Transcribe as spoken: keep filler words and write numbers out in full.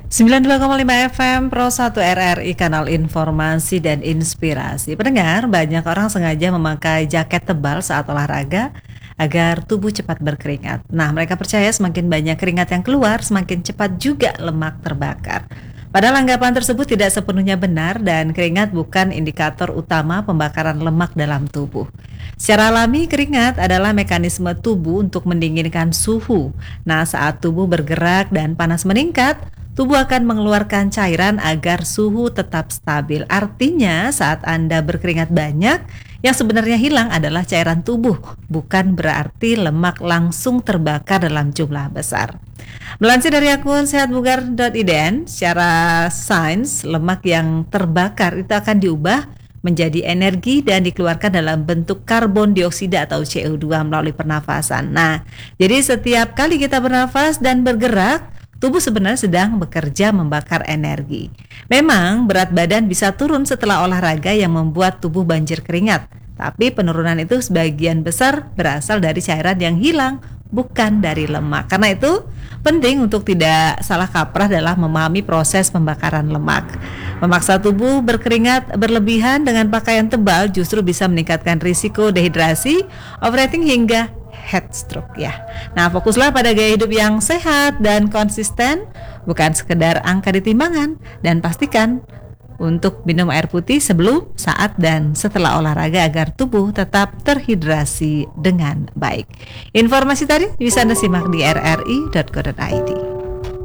sembilan puluh dua koma lima F M Pro satu R R I, kanal informasi dan inspirasi. Pendengar, banyak orang sengaja memakai jaket tebal saat olahraga agar tubuh cepat berkeringat. Nah, mereka percaya semakin banyak keringat yang keluar, semakin cepat juga lemak terbakar. Padahal anggapan tersebut tidak sepenuhnya benar dan keringat bukan indikator utama pembakaran lemak dalam tubuh. Secara alami, keringat adalah mekanisme tubuh untuk mendinginkan suhu. Nah, saat tubuh bergerak dan panas meningkat, tubuh akan mengeluarkan cairan agar suhu tetap stabil. Artinya, saat Anda berkeringat banyak, yang sebenarnya hilang adalah cairan tubuh, bukan berarti lemak langsung terbakar dalam jumlah besar. Melansir dari akun sehatbugar dot i d n, secara sains, lemak yang terbakar itu akan diubah menjadi energi dan dikeluarkan dalam bentuk karbon dioksida atau C O dua melalui pernafasan. Nah, jadi setiap kali kita bernafas dan bergerak, tubuh sebenarnya sedang bekerja membakar energi. Memang berat badan bisa turun setelah olahraga yang membuat tubuh banjir keringat. Tapi penurunan itu sebagian besar berasal dari cairan yang hilang, bukan dari lemak. Karena itu penting untuk tidak salah kaprah dalam memahami proses pembakaran lemak. Memaksa tubuh berkeringat berlebihan dengan pakaian tebal justru bisa meningkatkan risiko dehidrasi, overeating hingga heat stroke ya. Nah, fokuslah pada gaya hidup yang sehat dan konsisten, bukan sekedar angka di timbangan, dan pastikan untuk minum air putih sebelum, saat, dan setelah olahraga agar tubuh tetap terhidrasi dengan baik. Informasi tadi bisa Anda simak di r r i dot co dot i d.